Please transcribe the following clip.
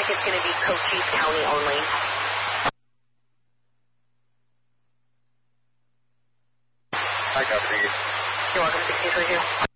like it's going to be Cochise County only. I copy. You're welcome, 1642.